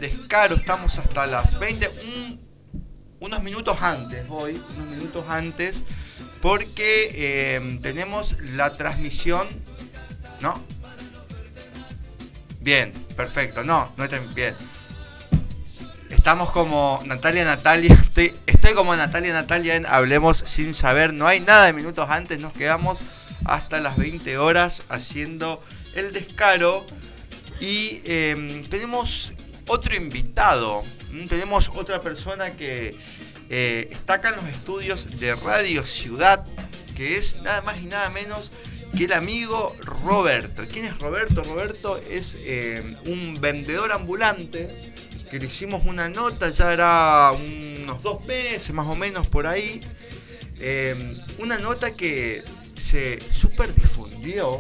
Descaro, estamos hasta las 20, unos minutos antes, porque tenemos la transmisión, ¿no? Bien, perfecto, no está bien. Estamos como Natalia, estoy como Natalia en Hablemos Sin Saber, no hay nada de minutos antes, nos quedamos hasta las 20 horas haciendo el descaro y tenemos otro invitado, tenemos otra persona que está acá en los estudios de Radio Ciudad, que es nada más y nada menos que el amigo Roberto. ¿Quién es Roberto? Roberto es un vendedor ambulante que le hicimos una nota, ya era unos 2 meses más o menos por ahí, una nota que se super difundió.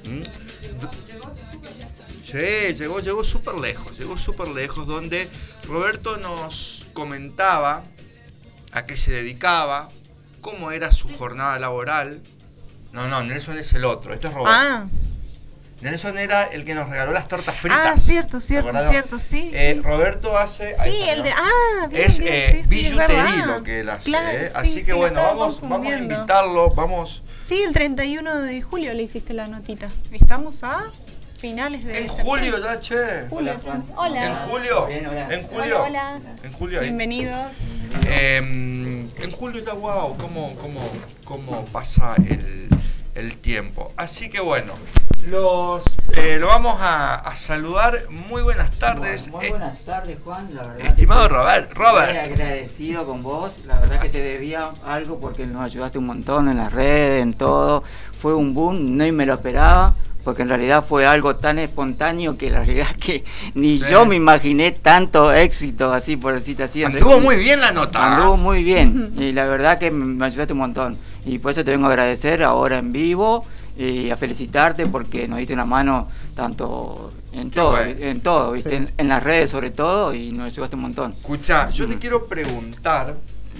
Sí, llegó súper lejos, donde Roberto nos comentaba a qué se dedicaba, cómo era su jornada laboral. No, Nelson es el otro, este es Roberto. Ah. Nelson era el que nos regaló las tortas fritas. Ah, cierto, sí. Roberto hace... Sí, el de... bien, es billutería lo que él hace. Claro, Así que bueno, vamos a invitarlo, vamos... Sí, el 31 de julio le hiciste la notita. Estamos a finales de En septiembre. julio ya, che. Julio. Hola. ¿En julio? Bien, hola. ¿En julio? Hola. En julio ahí. Bienvenidos. En julio ya, wow, cómo pasa el tiempo. Así que bueno, lo vamos a saludar. Muy buenas tardes. Muy buenas tardes, Juan. La verdad, estimado Robert. Estoy agradecido con vos. La verdad que te debía algo porque nos ayudaste un montón en las redes, en todo. Fue un boom, no me lo esperaba, porque en realidad fue algo tan espontáneo que la realidad que ni yo me imaginé tanto éxito, así por decirte así. Anduvo muy bien la nota. Anduvo muy bien y la verdad que me ayudaste un montón. Y por eso te vengo a agradecer ahora en vivo y a felicitarte porque nos diste una mano tanto en todo, ¿viste? Sí. En las redes sobre todo, y nos ayudaste un montón. Escuchá, yo te quiero preguntar,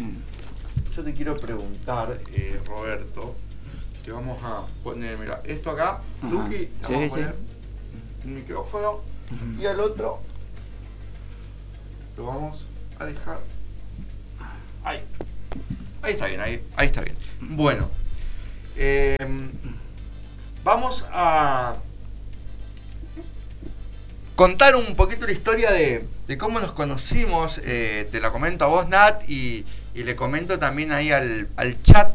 Roberto, que vamos a poner, mira, esto acá, Luqui, vamos a poner el micrófono y al otro lo vamos a dejar ahí. Ahí está bien, ahí está bien. Bueno, vamos a contar un poquito la historia de cómo nos conocimos. Te la comento a vos, Nat, y le comento también ahí al chat.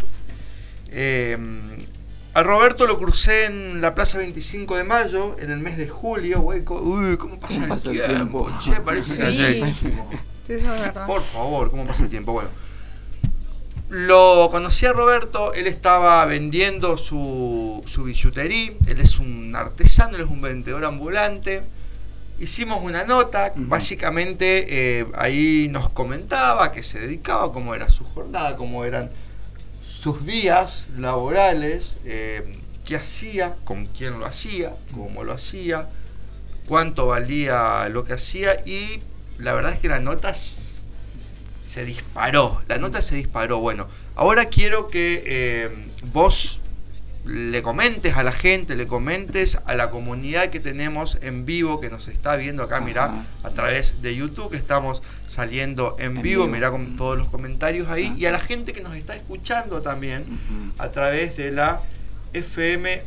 A Roberto lo crucé en la Plaza 25 de Mayo, en el mes de julio. Uy, ¿cómo pasa el tiempo? Che, parece ayerísimo. Sí, eso es verdad. Por favor, ¿cómo pasa el tiempo? Bueno, lo conocí a Roberto, él estaba vendiendo su billutería, él es un artesano, él es un vendedor ambulante. Hicimos una nota, básicamente ahí nos comentaba a qué se dedicaba, cómo era su jornada, cómo eran sus días laborales, qué hacía, con quién lo hacía, cómo lo hacía, cuánto valía lo que hacía, y la verdad es que la nota se disparó. Bueno, ahora quiero que vos le comentes a la gente, le comentes a la comunidad que tenemos en vivo, que nos está viendo acá, mirá, a través de YouTube, que estamos saliendo en vivo, mirá con todos los comentarios ahí, y a la gente que nos está escuchando también a través de la FM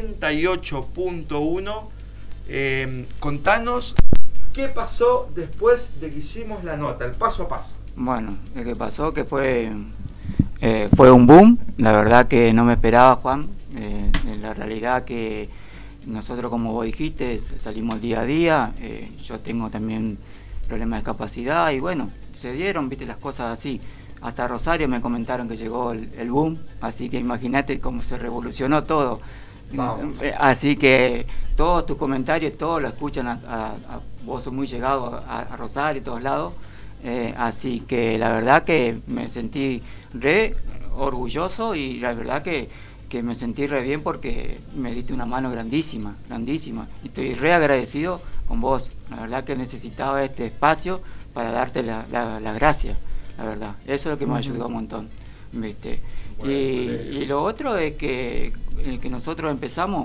88.1. Contanos qué pasó después de que hicimos la nota, el paso a paso. Bueno, lo que pasó que fue un boom, la verdad que no me esperaba, Juan. La realidad que nosotros, como vos dijiste, salimos día a día. Yo tengo también problemas de capacidad y bueno, se dieron, viste, las cosas así. Hasta Rosario me comentaron que llegó el boom, así que imagínate cómo se revolucionó todo. Así que todos tus comentarios, todos lo escuchan, vos sos muy llegado a Rosario y todos lados. Así que la verdad que me sentí re orgulloso y la verdad que me sentí re bien porque me diste una mano grandísima y estoy re agradecido con vos. La verdad que necesitaba este espacio para darte la gracia, la verdad. Eso es lo que me ayudó un montón, ¿viste? Y lo otro es que nosotros empezamos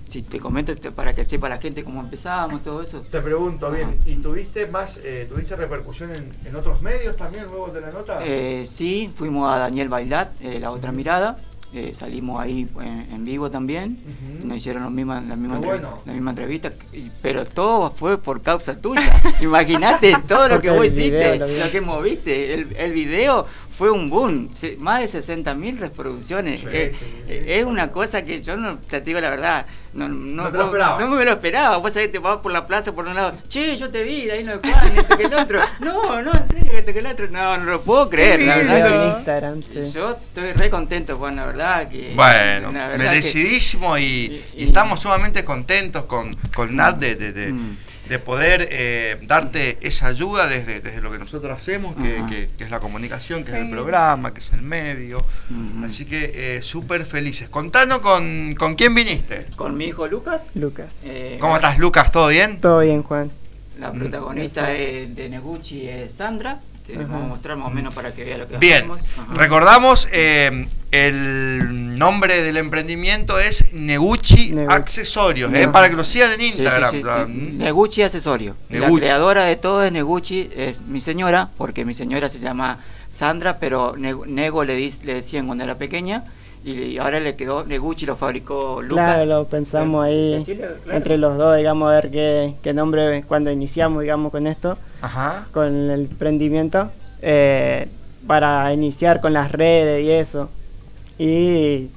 si te comento para que sepa la gente cómo empezamos, todo eso. Te pregunto, bien, ¿y tuviste repercusión en otros medios también luego de la nota? Sí, fuimos a Daniel Bailat, La Otra Mirada, salimos ahí en vivo también, nos hicieron la misma entrevista, pero todo fue por causa tuya. Imagínate todo lo que vos hiciste, lo que moviste, el video fue un boom, más de 60.000 reproducciones. Es una cosa que yo no te digo la verdad, no me lo esperaba. Vos sabés, te vas por la plaza por un lado, che, yo te vi, de ahí no de Juan, esto que el otro. No, en serio, esto que el otro. No lo puedo creer, la verdad. Instagram, sí. Yo estoy re contento, Juan, la verdad que. Bueno, merecidísimo y estamos sumamente contentos con Nat de poder darte esa ayuda desde lo que nosotros hacemos, que es la comunicación, que es el programa, que es el medio. Así que súper felices. Contanos con quién viniste. Con mi hijo Lucas. ¿Cómo estás, Lucas? ¿Todo bien? Todo bien, Juan. La protagonista de Neguchi es Sandra. Te vamos a mostrar más o menos para que vea lo que bien. hacemos. Recordamos, el nombre del emprendimiento es Neguchi Accesorios, para que lo sigan en Instagram. Sí. Neguchi Accesorios. La creadora de todo es Neguchi, es mi señora, porque mi señora se llama Sandra, pero Nego le decían cuando era pequeña. Y ahora le quedó Neguchi, lo fabricó Lucas. Claro, lo pensamos ahí entre los dos, digamos, a ver qué nombre, cuando iniciamos, digamos, con esto, con el emprendimiento, para iniciar con las redes y eso. Y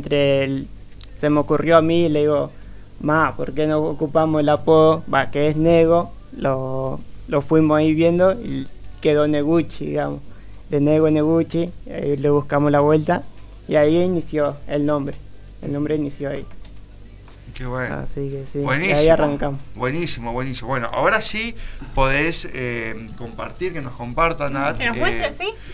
se me ocurrió a mí, le digo, ¿por qué no ocupamos el apodo? Que es Nego, lo fuimos ahí viendo y quedó Neguchi, digamos, de Nego Neguchi, le buscamos la vuelta. Y ahí inició el nombre inició ahí. Qué bueno. Así que sí, buenísimo, y ahí arrancamos. Buenísimo. Bueno, ahora sí podés compartir, que nos compartan, Nat. Que nos muestre,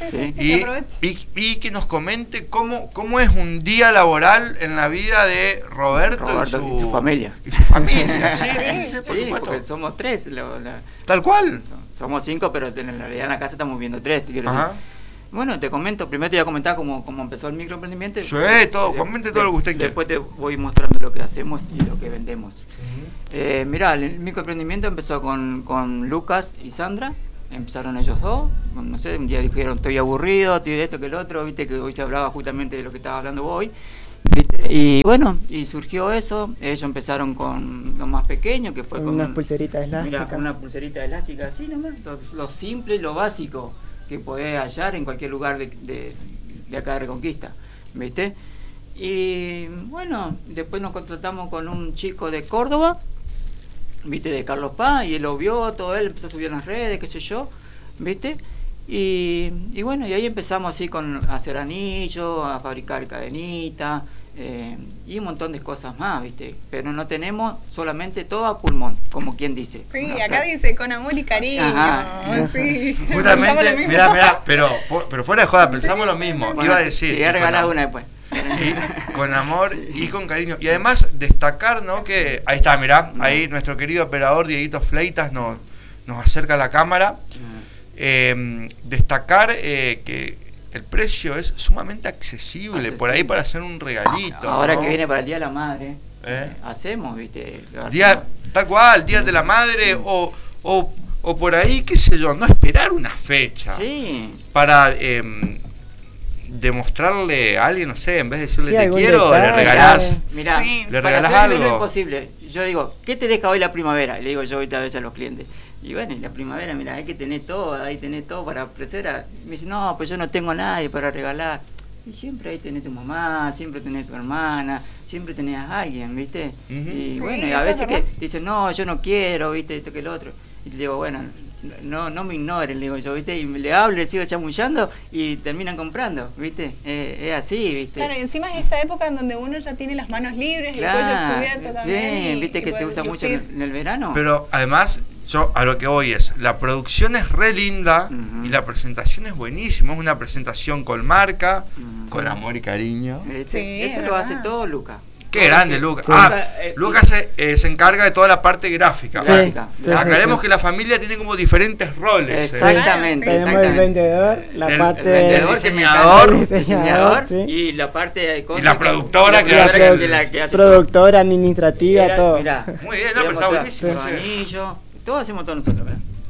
sí. Y que nos comente cómo es un día laboral en la vida de Roberto y su familia. Y su familia, sí, porque somos 3. Tal cual. Somos 5, pero en realidad en la casa estamos viendo 3. Bueno, te comento, primero te voy a comentar cómo empezó el microemprendimiento. Sí, comente todo lo que usted quiera. Después te voy mostrando lo que hacemos y lo que vendemos. Mirá, el microemprendimiento empezó con Lucas y Sandra. Empezaron ellos dos. No sé, un día dijeron, estoy aburrido, estoy de esto que el otro. Viste que hoy se hablaba justamente de lo que estaba hablando vos hoy. ¿Viste? Y bueno, y surgió eso. Ellos empezaron con lo más pequeño, que fue con unas pulseritas elásticas. Mirá, una pulserita elástica, así nomás. Lo simple y lo básico que podés hallar en cualquier lugar de acá de Reconquista, ¿viste? Y bueno, después nos contratamos con un chico de Córdoba, ¿viste? De Carlos Paz, y él lo vio, todo él empezó a subir en las redes, qué sé yo, ¿viste? Y bueno, y ahí empezamos así a hacer anillos, a fabricar cadenitas, y un montón de cosas más, ¿viste? Pero no tenemos solamente todo a pulmón, como quien dice. Sí, acá dice con amor y cariño. Sí. Justamente, mirá, pero fuera de joda, pensamos lo mismo. Bueno, iba a decir. Te voy a regalar una después. Y con amor y con cariño. Y además destacar, ¿no? Que ahí está, mirá, ahí nuestro querido operador Dieguito Fleitas nos acerca a la cámara. Destacar que el precio es sumamente accesible, por ahí para hacer un regalito. Ahora, ¿no? Que viene para el Día de la Madre, hacemos, ¿viste? Tal cual, Día de la Madre o por ahí, qué sé yo, no esperar una fecha para demostrarle a alguien, no sé, en vez de decirle te quiero, le regalás. Mirá, le regalás algo. Es imposible. Yo digo, ¿qué te deja hoy la primavera? Y le digo yo ahorita a veces a los clientes. Y bueno, y la primavera, mira, hay que tener todo, ahí tenés todo para ofrecer. Me dice, no, pues yo no tengo a nadie para regalar. Y siempre ahí tenés tu mamá, siempre tenés tu hermana, siempre tenés a alguien, ¿viste? Y bueno, y a veces que dicen, no, yo no quiero, ¿viste? Esto que el otro. Y le digo, bueno, no me ignoren, le digo yo, ¿viste? Y le hablo, le sigo chamullando y terminan comprando, ¿viste? Es así, ¿viste? Claro, y encima es esta época en donde uno ya tiene las manos libres, el cuello cubierto también. Sí, ¿viste que se usa mucho en el verano? Pero además, yo a lo que voy es, la producción es re linda y la presentación es buenísima, es una presentación con marca, con amor y cariño. Eso lo hace todo Lucas. Qué grande, Lucas. Sí. Lucas se encarga de toda la parte gráfica. Sí, Aclaremos que la familia tiene como diferentes roles. Exactamente. Tenemos el vendedor, la parte el vendedor, diseñador sí. y la parte de cosas Y la productora que hace productora, administrativa, Mirá, todo. mirá. Muy bien, no, pero está buenísimo. Los anillos, todo hacemos todos nosotros,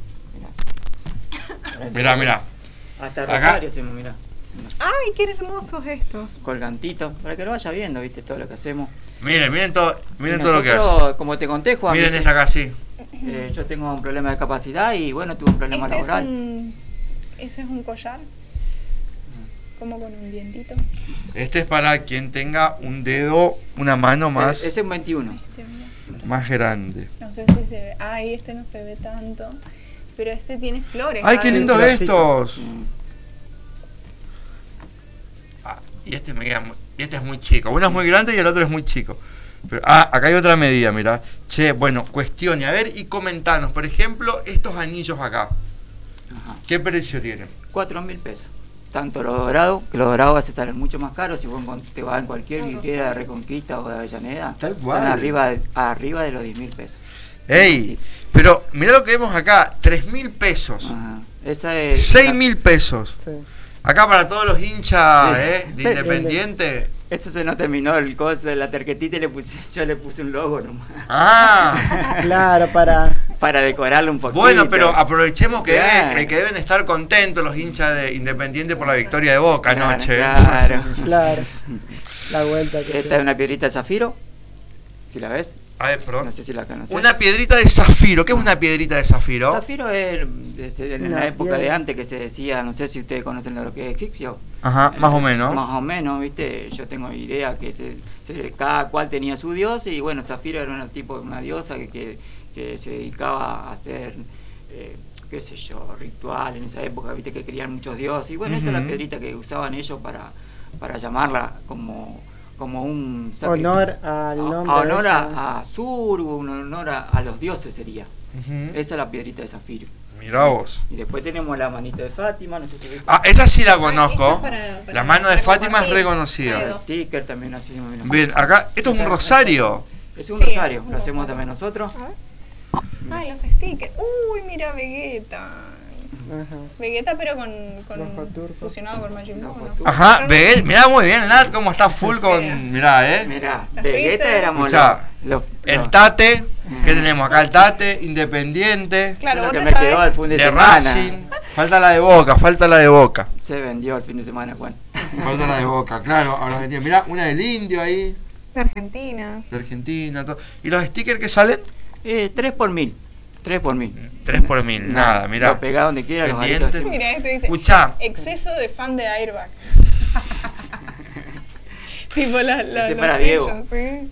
Mirá. Hasta Acá. Rosario hacemos, mirá. Ay, qué hermosos estos. Colgantitos, para que lo vaya viendo, viste, todo lo que hacemos. Miren todo lo que hace. Nosotros, como te conté, Juan, Miren ¿viste? esta acá, sí. Yo tengo un problema de capacidad y bueno, tuve un problema laboral. Ese es un collar. Como con un dientito. Este es para quien tenga un dedo, una mano más, Ese es un 21. más grande. No sé si se ve. Ay, este no se ve tanto. Pero este tiene flores. ¡Ay, qué adentro. lindos estos! Mm. Y este es muy chico. Uno es muy grande y el otro es muy chico. Pero, acá hay otra medida, mirá. Che, bueno, cuestione, a ver, y comentanos, por ejemplo, estos anillos acá. Ajá. ¿Qué precio tienen? 4.000 pesos. Tanto los dorados, que los dorados vas a salir mucho más caros si vos te vas en cualquier vidriera de Reconquista o de Avellaneda. Tal cual. Están arriba de los 10.000 pesos. ¡Ey! Pero mirá lo que vemos acá, 3.000 pesos. Ajá. Esa es 6.000 pesos. Sí. Acá para todos los hinchas Sí. de Independiente. Eso se nos terminó el coso de la tarjetita y yo le puse un logo nomás. Ah, Claro, para... Para decorarlo un poquito. bueno, pero aprovechemos que, Claro. que deben estar contentos los hinchas de Independiente por la victoria de Boca anoche. Claro. Claro. La vuelta que... Esta es una piedrita de zafiro. Si la ves, A ver, perdón. no sé si la conoces. Una piedrita de zafiro. ¿Qué es una piedrita de zafiro? Zafiro es en Una la época de piedra. antes que se decía, no sé si ustedes conocen lo que es egipcio. Ajá, más o menos. Más o menos, viste, yo tengo idea que cada cual tenía su dios y bueno, Zafiro era un tipo de una diosa que se dedicaba a hacer, qué sé yo, ritual en esa época, viste que querían muchos dioses y bueno, esa es la Ujú. piedrita que usaban ellos para llamarla como un sacrificio. Honor al nombre. Honor de esa- a Surgu, un honor a los dioses sería. Ujú. Esa es la piedrita de Zafiro. Mirá vos. Y después tenemos la manito de Fátima, no sé si viste. Ah, esa sí la esta conozco. es para- La mano de para Fátima es compartir. reconocida. Hay dos. Sticker también hacemos. mira. Bien, acá, esto es un rosario. Es un Sí, rosario, es un lo hacemos rosario. también nosotros. A ver. Ay, los stickers. Uy, mira Vegeta. Ajá. Vegeta, pero con Los Joturcos. fusionado con Majin Buu, Los ¿no? Joturcos. Ajá, mirá muy bien, Nat, cómo está full con. Mirá, Mirá, Las Vegeta Freezer. éramos Escuchá, los El Tate, ¿qué tenemos acá? El Tate, Independiente, Claro, lo vos que te me sabés. quedó el fin de de semana. Racing. Falta la de Boca, falta la de Boca. Se vendió el fin de semana, Juan. Falta la de Boca, claro. Ahora mirá, una del Indio ahí, De Argentina. de Argentina, todo. ¿Y los stickers que salen? 3 por 1000. 3 por 1000. 3 por 1000, nada, mirá. Lo pegá donde quiera, los Pendiente. aritos así. Mira, este dice Escuchá, exceso de fan de Airbag. Tipo Ese los para sellos, Diego. sí.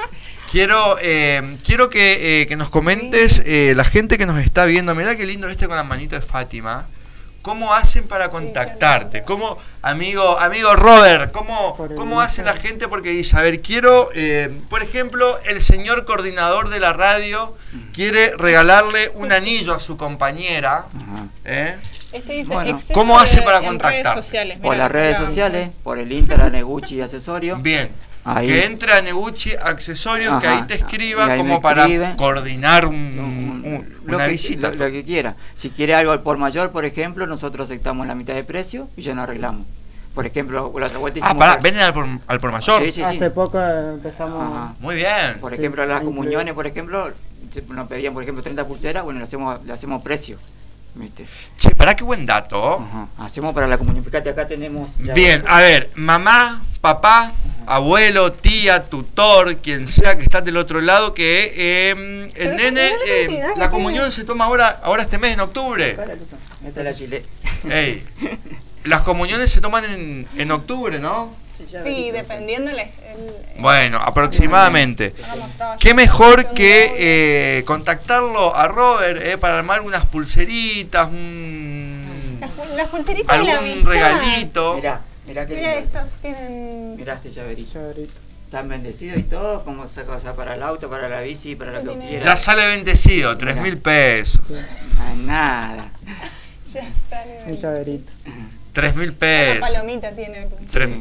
quiero que nos comentes, la gente que nos está viendo, mirá qué lindo este con la manito de Fátima. ¿Cómo hacen para contactarte? ¿Cómo, amigo Robert, cómo hace la gente? Porque dice, a ver, quiero, por ejemplo, el señor coordinador de la radio quiere regalarle un anillo a su compañera. Ajá. Este dice Bueno, exceso ¿cómo hace de- para en contactar? redes sociales. Por Mira, las redes acá. sociales, por el Instagram Neguchi Accesorio. Bien. Ahí. Que entre a Neguchi Accesorios, que Ajá. ahí te escriba Y ahí como me para escribe. coordinar Lo una que- visita. Lo que quiera. Si quiere algo al por mayor, por ejemplo, nosotros aceptamos la mitad de precio y ya nos arreglamos. Por ejemplo, la otra vuelta hicimos... Pará, venden al por mayor. Sí, sí, sí. Hace poco empezamos... Ajá. Muy bien. Por Sí, ejemplo, las incluye. comuniones, por ejemplo, nos pedían, por ejemplo, 30 pulseras, bueno, le hacemos precio. ¿Viste? Che, pará, qué buen dato. Ajá. Hacemos para la comunión. Fíjate, acá tenemos... ya- Bien, a ver, mamá, papá, abuelo, tía, tutor, quien sea que está del otro lado, que el Pero nene, ¿cómo no cantidad que la comunión se toma ahora este mes, en octubre. Esta es la chile. Ey, las comuniones se toman en octubre, ¿no? Sí, dependiendo el Bueno, aproximadamente. hagamos trabajo. Qué mejor que contactarlo a Robert para armar unas pulseritas, Las pulseritas de la algún amistad. regalito. Mirá que Mira, lindo. estos tienen... Mirá este llaverito. Chavarito. Están bendecidos y todo, como saca, o sea, para el auto, para la bici, para lo que Tiene- quiera. Ya sale bendecido, 3.000 pesos. Ah, nada. Ya sale. Un llaverito. 3.000 Una pesos. palomita tiene. Tres-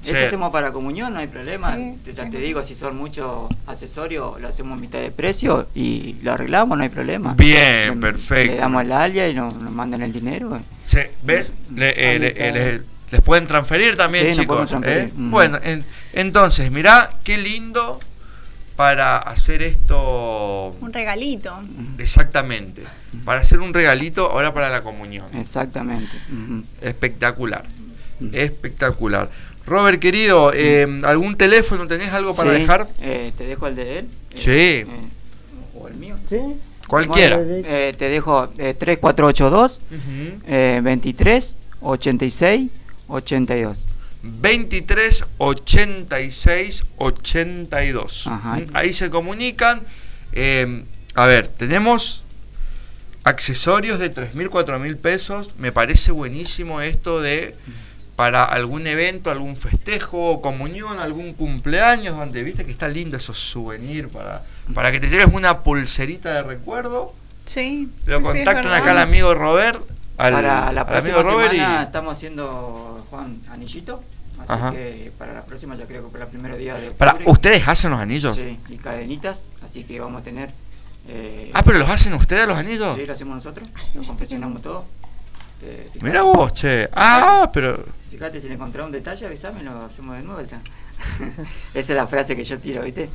Sí. Ese hacemos para comunión, no hay problema. Ya te digo, si son muchos accesorios, lo hacemos a mitad de precio y lo arreglamos, no hay problema. Bien, perfecto. Le damos el alia y nos mandan el dinero. Sí, ¿ves? Les pueden transferir también, sí, chicos. Transferir. Bueno, entonces, mirá qué lindo para hacer esto. Un regalito. Exactamente. Para hacer un regalito ahora para la comunión. Exactamente. Espectacular. Espectacular. Robert, querido, ¿algún teléfono? ¿Tenés algo para dejar? Te dejo el de él. Sí. O el mío. Sí. Cualquiera. Te dejo 3482 23 86 82. 23 86 82. Ajá. Ahí se comunican. A ver, tenemos accesorios de 3.000, 4.000 pesos. Me parece buenísimo esto de para algún evento, algún festejo, comunión, algún cumpleaños, donde viste que está lindo esos souvenirs para que te lleves una pulserita de recuerdo. Sí. Lo contactan acá al amigo Robert. Para la próxima Robert semana estamos haciendo, Juan, anillito. Así que para la próxima, ya creo que para el primer día de octubre. ¿Ustedes hacen los anillos? Sí, y cadenitas, así que vamos a tener... ¿pero los hacen ustedes los anillos? Sí, lo hacemos nosotros, lo confeccionamos todo. Mirá vos, che. Pero... Fíjate, si le encontrás un detalle, avísame, lo hacemos de nuevo. Esa es la frase que yo tiro, ¿viste?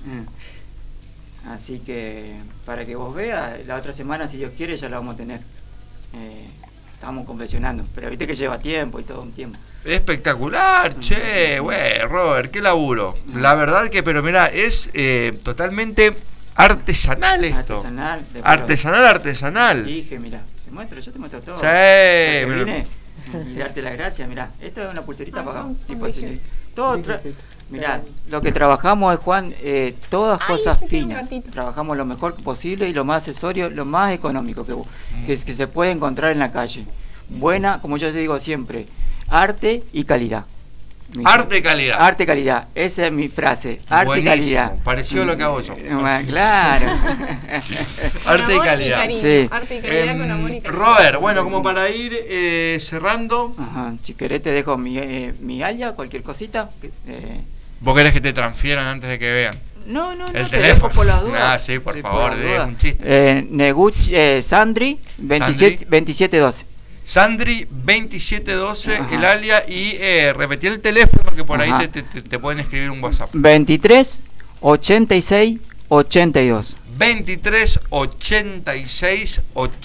Así que, para que vos veas, la otra semana, si Dios quiere, ya la vamos a tener. Estamos confeccionando, pero viste que lleva tiempo y todo un tiempo. Espectacular, che, güey, Robert, qué laburo. La verdad que, pero mira, es totalmente artesanal esto. Artesanal. Dije, mira, yo te muestro todo. Sí, vine y darte las gracias, mira, esta es una pulserita para tipo así. Todo mirá, lo que trabajamos es, Juan, todas cosas finas. Trabajamos lo mejor posible y lo más accesorio, lo más económico que se puede encontrar en la calle. Buena, como yo digo siempre, arte y calidad. Arte y calidad. Arte y calidad, esa es mi frase. Arte y calidad. Parecido a lo que hago yo. Claro. Arte y calidad. Sí. Arte y calidad con amor y cariño. Robert, bueno, como para ir cerrando. Ajá, si querés te dejo mi alia, cualquier cosita. ¿Vos querés que te transfieran antes de que vean? No, el teléfono. Por las dudas. Sí, por favor, es un chiste. Sandri 2712. Sandri 2712, el alia, y repetí el teléfono que por ahí te pueden escribir un WhatsApp. 23 86 82. 23 86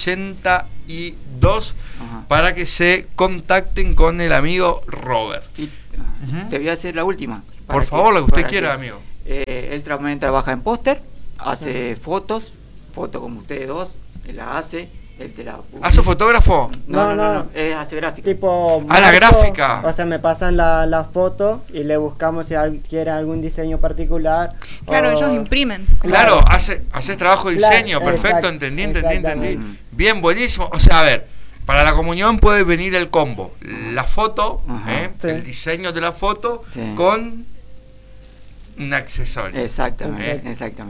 82 para que se contacten con el amigo Robert. Y te voy a hacer la última. Por favor, lo que usted quiera, amigo. Él también trabaja en póster, hace fotos como ustedes dos, él la hace. ¿Hace fotógrafo? No. Hace gráfica. Tipo la gráfica. O sea, me pasan las fotos y le buscamos si quiere algún diseño particular. Claro, ellos imprimen. Claro, haces trabajo de diseño, perfecto, entendí. Bien, buenísimo. O sea, a ver, para la comunión puede venir el combo. La foto, el diseño de la foto con un accesorio. Exactamente.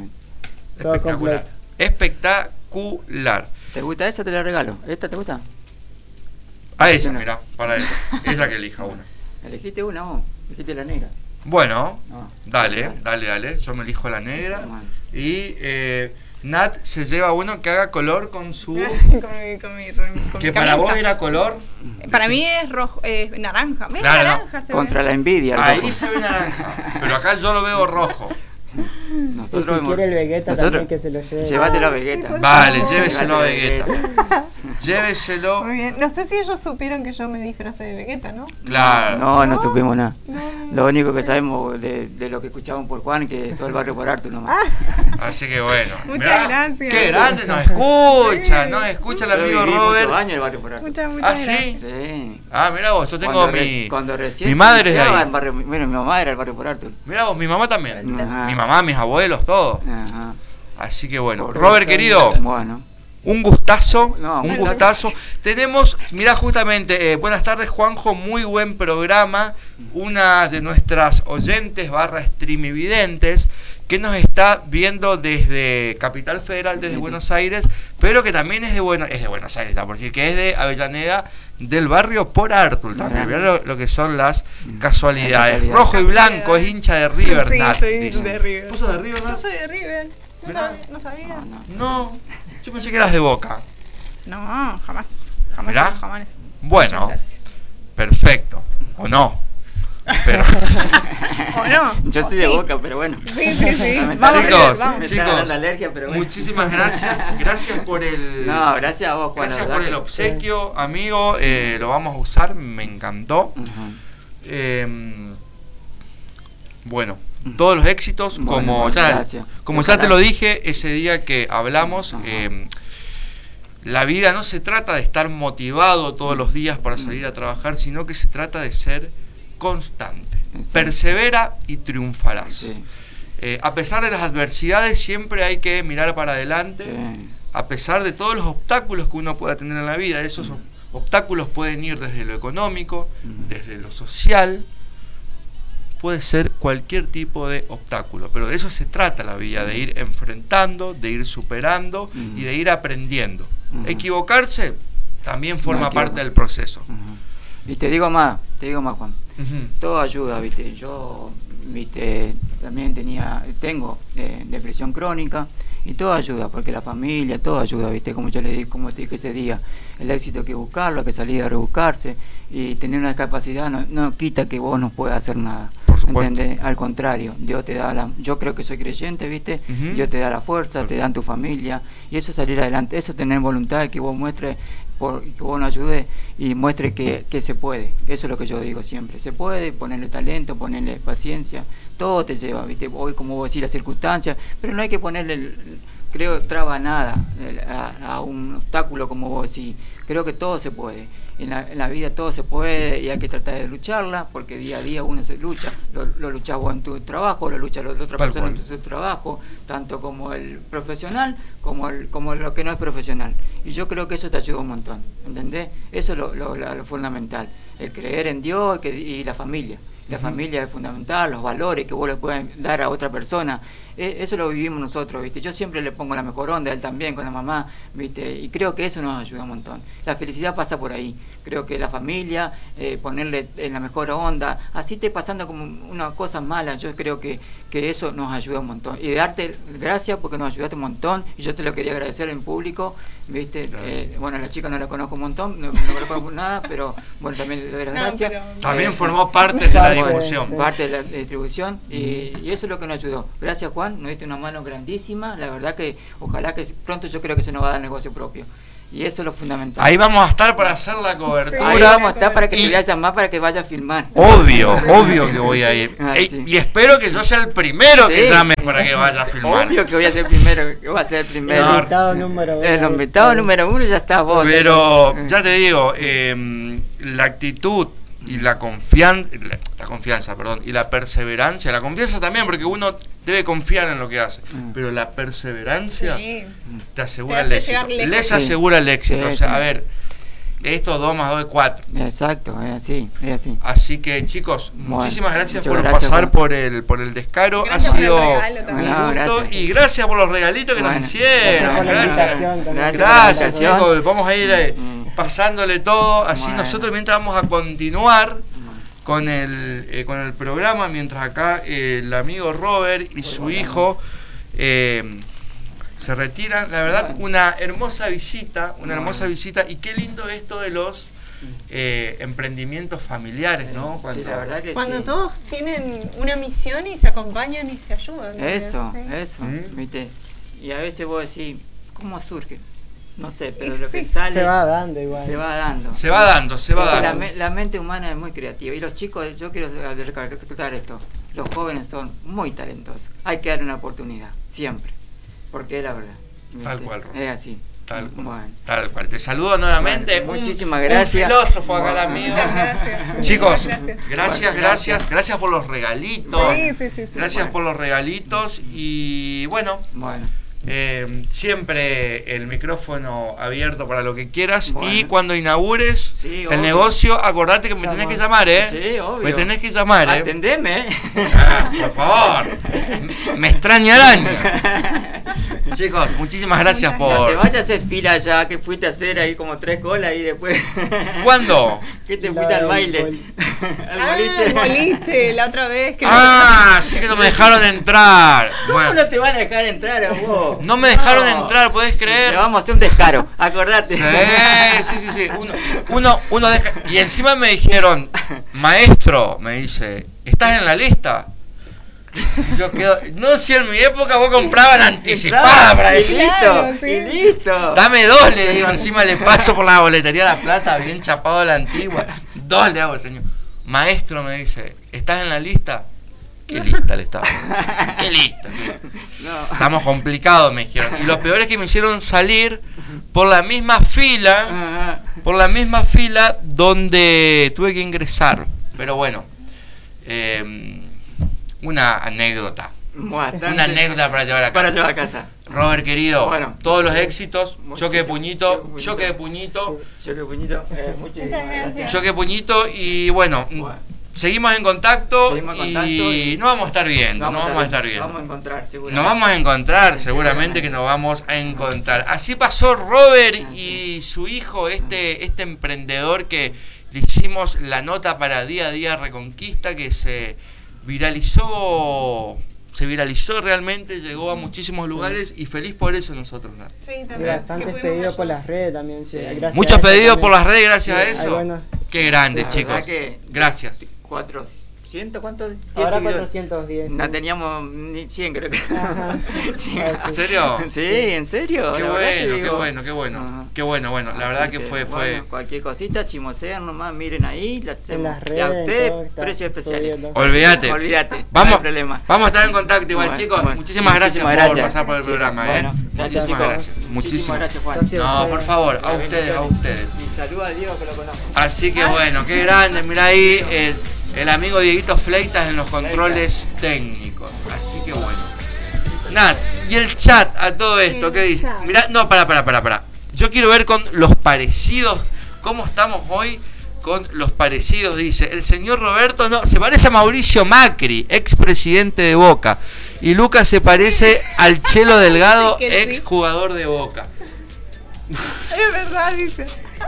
Espectacular. ¿Te gusta esa? Te la regalo. ¿Esta te gusta? Esa, mirá, para ella. Ella que elija una. Elegiste una vos, elegiste la negra. Bueno, dale. Yo me elijo la negra. Y Nat se lleva uno que haga color con su... con que para vos era color. Para mí es rojo, naranja. Claro, naranja. Contra la envidia. Ahí se ve naranja, pero acá yo lo veo rojo. Nosotros, y si quiere el Vegeta también que se lo lleve. Llévatelo a Vegeta. Vale, lléveselo a Vegeta. Lléveselo. Muy bien. No sé si ellos supieron que yo me disfracé de Vegeta, ¿no? Claro. No supimos nada. Lo único que sabemos de lo que escuchamos por Juan, que sos el barrio por Artur nomás. Así que bueno. Muchas gracias. Qué grande, nos escucha el amigo Robert. Muchos años el barrio por Artur. Muchas gracias. Sí. Mirá vos, yo tengo cuando recién mi madre es de ahí. Bueno, mi mamá era el barrio por Artur. Mirá vos, mi mamá también. Mi mamá, mis abuelos, todos. Así que bueno. Robert, querido. Bueno. Un gustazo, un gustazo. Tenemos, mirá, justamente, buenas tardes, Juanjo, muy buen programa. Una de nuestras oyentes / streamividentes que nos está viendo desde Capital Federal, desde Buenos Aires, pero que también es de Buenos Aires, está por decir, que es de Avellaneda, del barrio Por Artul también. Mirá lo que son las casualidades. Rojo y blanco, es hincha de River. Sí, Nat, soy de River. ¿Vos sos de River, Nat? Yo soy de River. ¿No sabía? No, yo pensé que eras de Boca. No, jamás. ¿Mirá? Jamás. Bueno, perfecto. ¿O no? Pero ¿O no? Yo soy de Boca, pero bueno. Sí. Chicos, alergia, pero bueno. muchísimas gracias. Gracias por el... No, gracias a vos, Juan. Gracias por el obsequio, amigo. Lo vamos a usar, me encantó. Bueno, todos los éxitos, como ya te lo dije ese día que hablamos. La vida no se trata de estar motivado todos los días para salir a trabajar, sino que se trata de ser constante. Exacto. Persevera y triunfarás. Sí. A pesar de las adversidades, siempre hay que mirar para adelante. Sí. A pesar de todos los obstáculos que uno pueda tener en la vida, esos obstáculos pueden ir desde lo económico, desde lo social, puede ser cualquier tipo de obstáculo, pero de eso se trata la vida, de ir enfrentando, de ir superando y de ir aprendiendo. Equivocarse también forma parte del proceso. Y te digo más, Juan. Todo ayuda, ¿viste? Yo, también tengo depresión crónica y todo ayuda, porque la familia, todo ayuda, ¿viste? Como te dije ese día, el éxito hay que buscarlo, hay que salir a rebuscarse, y tener una discapacidad no quita que vos no puedas hacer nada. ¿Entendés? Al contrario, Dios te da yo creo que soy creyente, ¿viste? Dios te da la fuerza, te dan tu familia, y eso es salir adelante, eso es tener voluntad de que vos muestres, que vos nos ayudes y muestre que se puede. Eso es lo que yo digo siempre, se puede, ponerle talento, ponerle paciencia, todo te lleva, ¿viste? Hoy, como vos decís, las circunstancias, pero no hay que ponerle, traba nada a un obstáculo, como vos decís. Creo que todo se puede. En la vida todo se puede, y hay que tratar de lucharla, porque día a día uno se lucha. Lo luchas vos en tu trabajo, lo lucha la otra persona en su trabajo, tanto como el profesional como lo que no es profesional. Y yo creo que eso te ayuda un montón, ¿entendés? Eso es lo fundamental, el creer en Dios y la familia. La familia es fundamental, los valores que vos le pueden dar a otra persona, eso lo vivimos nosotros, ¿viste? Yo siempre le pongo la mejor onda, él también con la mamá, ¿viste? Y creo que eso nos ayuda un montón. La felicidad pasa por ahí. Creo que la familia, ponerle en la mejor onda, así te pasando como una cosa mala, yo creo que eso nos ayuda un montón. Y darte gracias porque nos ayudaste un montón, y yo te lo quería agradecer en público, ¿viste? Bueno, a la chica no la conozco un montón, no conozco nada, pero bueno, también le doy las gracias. También formó parte de la distribución. Parte de la distribución, y eso es lo que nos ayudó. Gracias, Juan, nos diste una mano grandísima, la verdad que ojalá que pronto, yo creo que se nos va a dar negocio propio. Y eso es lo fundamental. Ahí vamos a estar para hacer la cobertura. Sí, ahí vamos a estar para que te voy a llamar para que vayas a filmar. Obvio que voy a ir. Sí. Y espero que yo sea el primero que llame para que vaya a filmar. Obvio que voy a ser primero, que voy a ser el primero. El invitado número 1. El invitado número 1 ya está vos. Pero ya te digo, la actitud y la confianza, y la perseverancia, la confianza también, porque uno debe confiar en lo que hace, pero la perseverancia te asegura el éxito, les asegura el éxito. O sea, a ver, esto 2 más 2 es 4. Exacto, es así. Así que, chicos, muchísimas gracias por pasar por el descaro. Gracias, ha sido un gusto, y gracias por los regalitos que nos hicieron. Gracias, chicos, vamos a ir pasándole todo, así nosotros mientras vamos a continuar con el programa, mientras acá el amigo Robert y su hijo se retiran. La verdad, una hermosa visita, y qué lindo esto de los emprendimientos familiares, ¿no? Cuando todos tienen una misión y se acompañan y se ayudan. Eso, ¿viste? Y a veces vos decís, ¿cómo surge? No sé, pero lo que sale... Se va dando igual. Se va dando. Se va dando. La mente humana es muy creativa. Y los chicos, yo quiero recalcar esto, los jóvenes son muy talentosos. Hay que darle una oportunidad, siempre. Porque es la verdad. ¿Viste? Tal cual, Robert. Es así. Tal cual. Te saludo nuevamente. Bueno, muchísimas gracias. Un filósofo acá, el amigo. Chicos, gracias por los regalitos. Sí. Gracias por los regalitos. Y bueno. Siempre el micrófono abierto para lo que quieras. Bueno. Y cuando inaugures Sí, el obvio. negocio, acordate que me tenés que llamar, Sí, obvio. Me tenés que llamar, Atendeme. Por favor. Me extraña el año. Chicos, muchísimas gracias No te por... vayas a hacer fila ya, que fuiste a hacer ahí como 3 colas y después... ¿Cuándo? que te fuiste al baile. Al boliche. El boliche, la otra vez que Sí que no me dejaron entrar. ¿Cómo Bueno, no te van a dejar entrar a vos? no me dejaron entrar, ¿podés creer? Le vamos a hacer un descaro, acordate. Sí. Uno deja... Y encima me dijeron, maestro, me dice, ¿estás en la lista? Y yo quedo... No, si en mi época vos compraban anticipada para y decir... listo, Claro, sí. y listo. Dame 2, le digo, encima le paso por la boletería La Plata, bien chapado a la antigua. 2 le hago el señor. Maestro, me dice, ¿estás en la lista? ¿Qué lista le estaba? ¿Qué lista? No. Estamos complicados, me dijeron. Y lo peor es que me hicieron salir por la misma fila, Ajá. donde tuve que ingresar. Pero bueno, una anécdota. Bastante. Una anécdota para llevar a casa. Para llevar a casa. Robert, querido, Bueno, todos los éxitos. muchísimo. Choque de puñito. Choque Choque de puñito. Yo que puñito. Muchas gracias. Choque de puñito. Y bueno, seguimos en contacto. Y nos vamos a estar viendo. Nos vamos a estar viendo. Vamos a encontrar, seguro. Nos vamos a encontrar, seguramente que nos vamos a encontrar. Así pasó Robert y su hijo, este emprendedor que le hicimos la nota para Día a Día Reconquista, que se viralizó realmente, llegó a muchísimos lugares y feliz por eso nosotros, ¿no? Sí, Y también. bastantes Que pudimos pedidos por ayudar. las redes también. Sí. Gracias a Muchos eso pedidos también. por las redes gracias a Sí, eso. bueno. Qué grande, La chicos. verdad que Gracias. 400, ¿cuántos? 10 Ahora seguidores. 410. No sí. teníamos ni 100, creo que. Ajá. ¿En serio? Sí, en serio. Qué la verdad que bueno, digo. qué bueno. Ajá. Qué bueno. La Así verdad que fue. Bueno, cualquier cosita, chimosean nomás, miren ahí, la hacemos. En las Y a redes, usted, todo está precio especial. subiendo. Olvídate. Olvídate, Vamos, no hay problema. vamos a estar en contacto igual, Bueno, chicos. bueno. Muchísimas gracias por gracias. pasar por el Chicos, programa, bueno, gracias, Muchísimas chicos. gracias. Muchísimas gracias, Juan. Gracias. No, por favor, a ustedes. Y saluda a Diego que lo conozco. Así que bueno, qué grande, mirá ahí el amigo Dieguito Fleitas en los controles técnicos. Así que bueno. Nat, y el chat a todo esto, ¿qué dice? Mirá, no, para. Yo quiero ver con los parecidos, cómo estamos hoy con los parecidos, dice. El señor Roberto no, se parece a Mauricio Macri, expresidente de Boca. Y Lucas se parece al Chelo Delgado, Que sí. ex jugador de Boca. Es verdad, dice.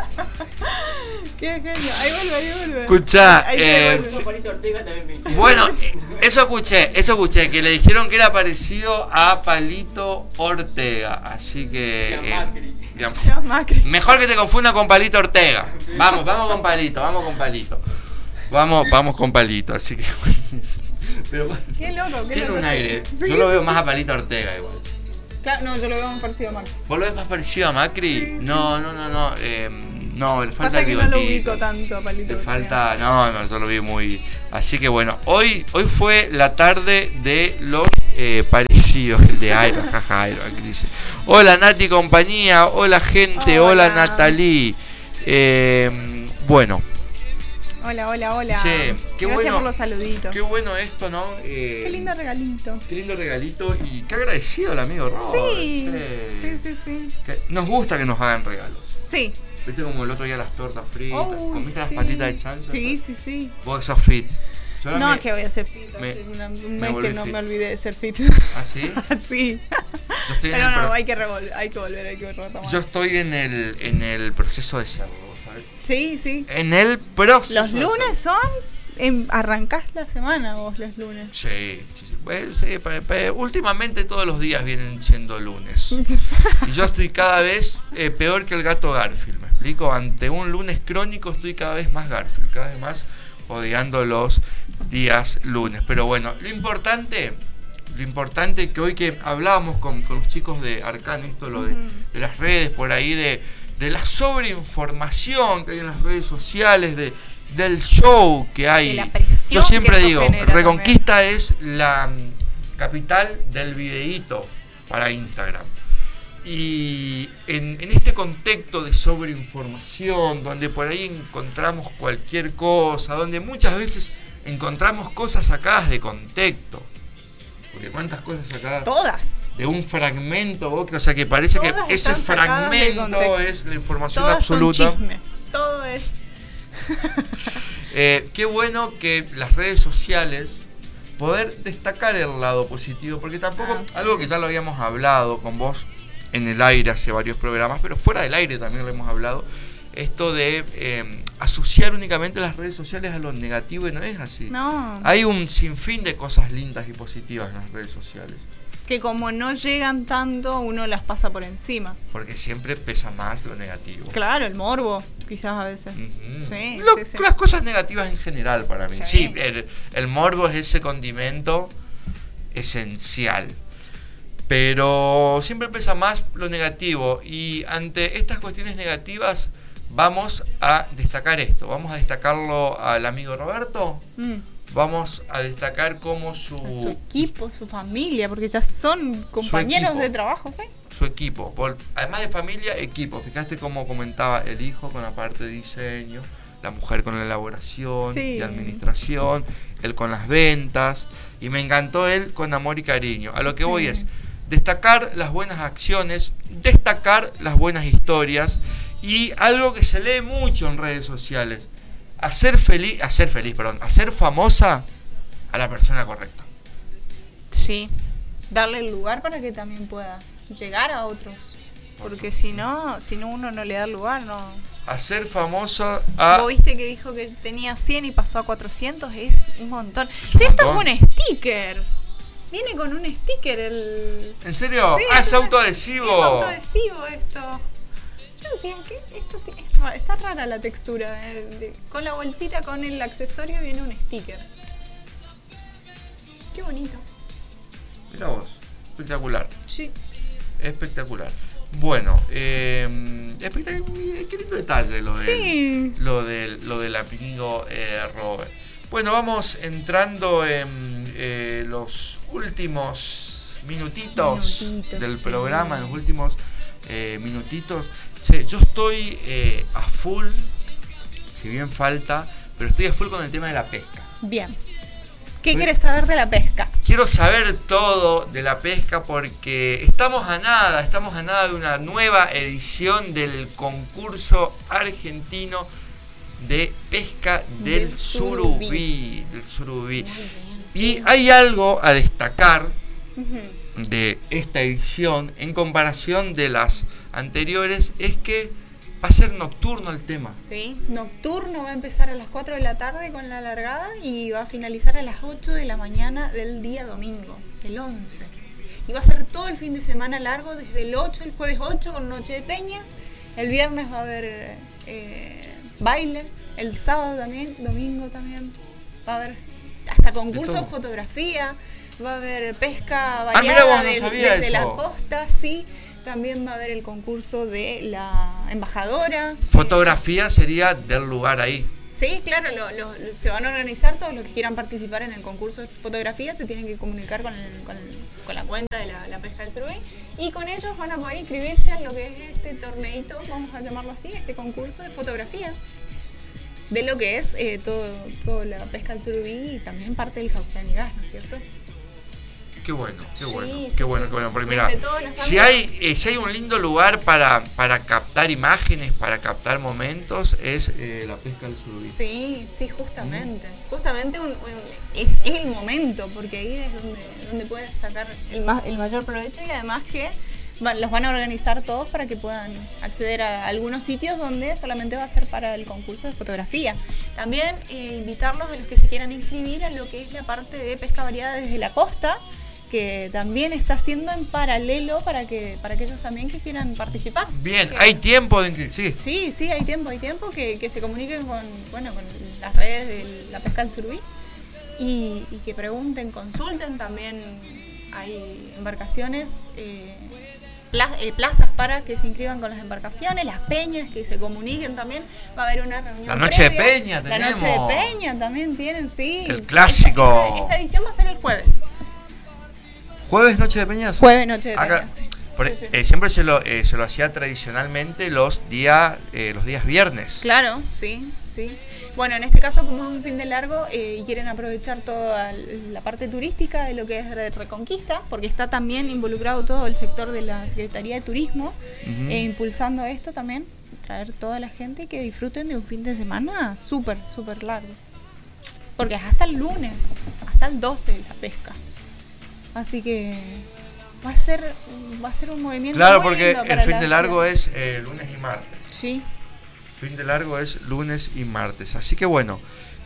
Qué genio. Ahí vuelve. Escuchá, Ahí te vuelve. Palito Ortega también me- bueno, eso escuché, que le dijeron que era parecido a Palito Ortega, así que... Y a Macri. digamos, Dios, Macri. mejor que te confunda con Palito Ortega. Vamos con Palito. Vamos con Palito, así que... Pero bueno, Qué loco. Qué tiene loco. un aire, Sí, yo lo veo sí, más sí. a Palito Ortega igual. Claro, no, yo lo veo más parecido a Macri. ¿Vos lo ves más parecido a Macri? Sí, sí. No, le falta Pasa el que no lo bigotito. ubico tanto a Palito. Le Ortega. falta, no, yo lo vi muy... Así que bueno, hoy fue la tarde de los parecidos, el de Iron, jaja, Iron, aquí dice. Hola Nati y compañía, hola gente, hola, Hola. Natalí. Bueno, Hola. Che, qué Gracias bueno. por los saluditos. qué bueno esto, ¿no? Qué lindo regalito. Qué lindo regalito y qué agradecido el amigo Robert. Sí. Que nos gusta que nos hagan regalos. Sí. ¿Viste como el otro día las tortas fritas? Uy, ¿Comiste las sí. patitas de chancho? Sí. Vos que sos fit. Yo ahora No, me- que voy a ser fit. me- hace un me mes volví que no fit. me olvidé de ser fit. ¿Ah, sí? Sí. Yo estoy en Pero el no, pro- hay que volver, hay que retomar. Yo estoy en el proceso de serlo, ¿sabes? Sí. En el proceso. Los de lunes serlo. son. Arrancás la semana vos los lunes. Sí. Bueno, sí, últimamente todos los días vienen siendo lunes. Y yo estoy cada vez peor que el gato Garfield, ¿me explico? Ante un lunes crónico estoy cada vez más Garfield, cada vez más odiando los días lunes. Pero bueno, lo importante que hoy que hablábamos con los chicos de Arcán, esto lo de las redes por ahí, de la sobreinformación que hay en las redes sociales, del show que hay. De la presión Yo siempre que eso digo, genera Reconquista es la capital del videíto para Instagram. Y en este contexto de sobreinformación, donde por ahí encontramos cualquier cosa, donde muchas veces encontramos cosas sacadas de contexto. Porque cuántas cosas sacadas. de un fragmento, o sea que parece Todas que ese están sacadas de fragmento contexto. es la información Todas absoluta. son chismes. Todo es. Qué bueno que las redes sociales poder destacar el lado positivo, porque tampoco, algo que ya lo habíamos hablado con vos en el aire hace varios programas, pero fuera del aire también lo hemos hablado, esto de asociar únicamente las redes sociales a lo negativo, y no es así. No. Hay un sinfín de cosas lindas y positivas en las redes sociales. Que como no llegan tanto, uno las pasa por encima. Porque siempre pesa más lo negativo. Claro, el morbo, quizás a veces. Uh-huh. Sí, sí. Las cosas negativas en general para mí. Sí. Sí, el morbo es ese condimento esencial. Pero siempre pesa más lo negativo. Y ante estas cuestiones negativas vamos a destacar esto. Vamos a destacarlo al amigo Roberto. Vamos a destacar cómo su equipo, su familia, porque ya son compañeros de trabajo, ¿sí? Su equipo, además de familia, equipo. Fijaste cómo comentaba el hijo con la parte de diseño, la mujer con la elaboración y administración, él con las ventas, y me encantó él con amor y cariño. A lo que voy es destacar las buenas acciones, destacar las buenas historias, y algo que se lee mucho en redes sociales: hacer famosa a la persona correcta. Sí, darle el lugar para que también pueda llegar a otros, porque si no uno no le da el lugar, no. Hacer famosa a... ¿Vos viste que dijo que tenía 100 y pasó a 400? Es un montón. Esto es un sticker. Viene con un sticker el... ¿En serio? Sí, es autoadhesivo. Es autoadhesivo esto. Yo decía que esto está rara la textura. Con la bolsita, con el accesorio viene un sticker. Qué bonito. Mira vos, espectacular. Sí. Espectacular. Bueno, qué lindo detalle lo del amigo Robert. Bueno, vamos entrando en los últimos minutitos del programa, en los últimos minutitos. Che, yo estoy a full, si bien falta, pero estoy a full con el tema de la pesca. Bien. ¿Qué quieres saber de la pesca? Quiero saber todo de la pesca porque estamos a nada de una nueva edición del concurso argentino de pesca del surubí. Y hay algo a destacar de esta edición en comparación de las anteriores, es que va a ser nocturno el tema. Sí, nocturno, va a empezar a las 4 de la tarde con la largada y va a finalizar a las 8 de la mañana del día domingo, el 11. Y va a ser todo el fin de semana largo, desde el 8, el jueves 8 con noche de peñas, el viernes va a haber baile, el sábado también, domingo también, va a haber hasta concurso de fotografía, va a haber pesca variada desde la costa, sí. También va a haber el concurso de la embajadora. Fotografía sería del lugar ahí. Sí, claro, se van a organizar todos los que quieran participar en el concurso de fotografía, se tienen que comunicar con la cuenta de la pesca del surubí, y con ellos van a poder inscribirse en lo que es este torneito, vamos a llamarlo así, este concurso de fotografía, de lo que es todo la pesca del surubí y también parte del jaucanigas, ¿no es cierto? Qué bueno, Sí, qué bueno. Porque mira, si hay un lindo lugar para captar imágenes, para captar momentos, es la pesca del surubí. Sí, justamente. Justamente es el momento, porque ahí es donde puedes sacar el mayor provecho, y además que los van a organizar todos para que puedan acceder a algunos sitios donde solamente va a ser para el concurso de fotografía. También invitarlos a los que se quieran inscribir a lo que es la parte de pesca variada desde la costa, que también está haciendo en paralelo para aquellos también que quieran participar. Bien, ¿hay tiempo de inscribirse? Sí, hay tiempo que se comuniquen con las redes de la pesca del surubí y que pregunten, consulten. También hay embarcaciones, plazas para que se inscriban con las embarcaciones, las peñas, que se comuniquen también. Va a haber una reunión La noche previa. de peña tenemos. La noche de peña también tienen, sí. El clásico. Esta edición va a ser el jueves. ¿Jueves noche de peñas? Jueves noche de Acá, peñas, sí. Siempre se lo hacía tradicionalmente los días viernes. Claro, sí. Sí. Bueno, en este caso, como es un fin de largo y quieren aprovechar toda la parte turística de lo que es Reconquista, porque está también involucrado todo el sector de la Secretaría de Turismo, impulsando esto también, traer toda la gente que disfruten de un fin de semana súper, súper largo. Porque es hasta el lunes, hasta el 12 la pesca. Así que va a ser un movimiento. Claro, muy porque lindo el para fin la de largo ciudad. es lunes y martes. Sí. Fin de largo es lunes y martes. Así que bueno,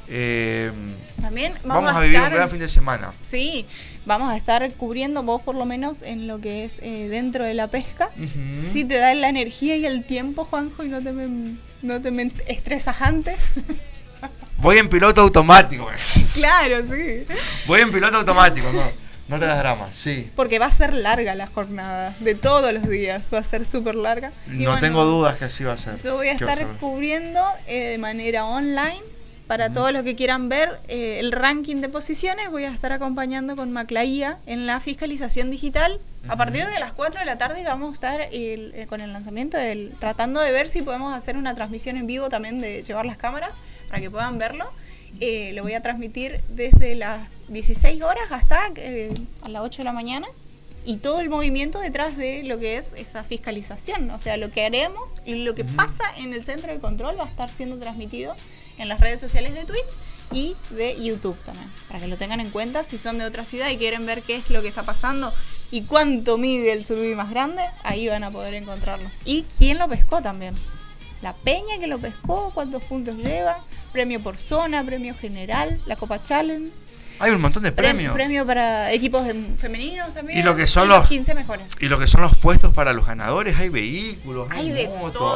También vamos a vivir un gran fin de semana. Sí, vamos a estar cubriendo vos por lo menos en lo que es dentro de la pesca. Si te da la energía y el tiempo, Juanjo, y no te me estresas antes. Voy en piloto automático. Claro, sí. Voy en piloto automático, no te das drama, sí. Porque va a ser larga la jornada, de todos los días, va a ser súper larga. Y No tengo dudas que así va a ser. Yo voy a estar cubriendo de manera online. Para todos los que quieran ver el ranking de posiciones, voy a estar acompañando con Maclaía en la fiscalización digital. A partir de las 4 de la tarde vamos a estar con el lanzamiento, tratando de ver si podemos hacer una transmisión en vivo también, de llevar las cámaras para que puedan verlo. Lo voy a transmitir desde las 16 horas hasta a las 8 de la mañana. Y todo el movimiento detrás de lo que es esa fiscalización. O sea, lo que haremos y lo que pasa en el centro de control va a estar siendo transmitido en las redes sociales de Twitch y de YouTube también, para que lo tengan en cuenta. Si son de otra ciudad y quieren ver qué es lo que está pasando y cuánto mide el surubí más grande, ahí van a poder encontrarlo. Y quién lo pescó también, la peña que lo pescó, cuántos puntos lleva, premio por zona, premio general, la Copa Challenge. Hay un montón de premios. Premio para equipos femeninos también. Y lo que son los 15 mejores. Y lo que son los puestos para los ganadores, hay vehículos, hay motos,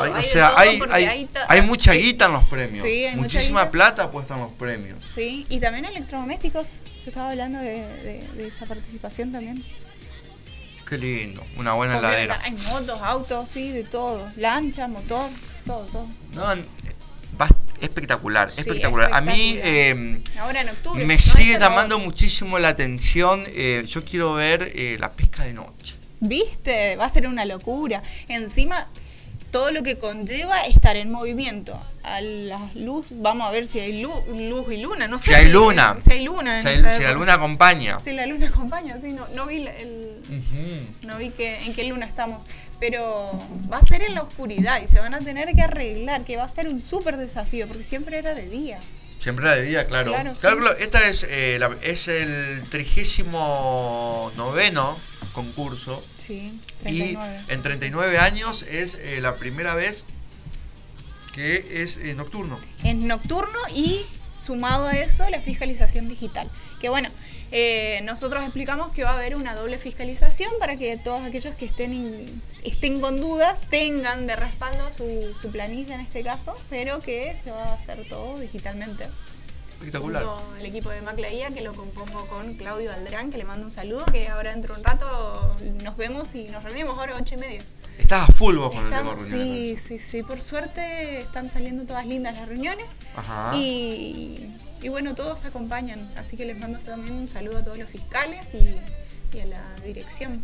hay mucha guita en los premios. Sí, hay muchísima plata puesta en los premios. Sí, y también electrodomésticos. Yo estaba hablando de esa participación también. Qué lindo, una buena heladera. Hay motos, autos, sí, de todo. Lancha, motor, todo. No, espectacular, sí, espectacular. A mí ahora en octubre, me sigue llamando muchísimo la atención. Yo quiero ver la pesca de noche. ¿Viste? Va a ser una locura. Encima, todo lo que conlleva estar en movimiento. A la luz, vamos a ver si hay luz y luna. No sé si hay luna. Si hay luna. Si la luna acompaña. Si la luna acompaña, sí. No vi no vi en qué luna estamos. Pero va a ser en la oscuridad y se van a tener que arreglar, que va a ser un súper desafío, porque siempre era de día. Siempre era de día, claro. Claro, sí. Esta es el 39º concurso. Sí, 39. Y en 39 años es la primera vez que es nocturno. Es nocturno y sumado a eso la fiscalización digital. Que bueno, nosotros explicamos que va a haber una doble fiscalización para que todos aquellos que estén con dudas tengan de respaldo su planilla en este caso, pero que se va a hacer todo digitalmente. Espectacular. Junto al equipo de Maclaía, que lo compongo con Claudio Aldrán, que le mando un saludo, que ahora dentro de un rato nos vemos y nos reunimos ahora 8:30. Estás a full vos con el tema de reuniones. Sí, por suerte están saliendo todas lindas las reuniones. Ajá. Y bueno, todos acompañan, así que les mando también un saludo a todos los fiscales y a la dirección.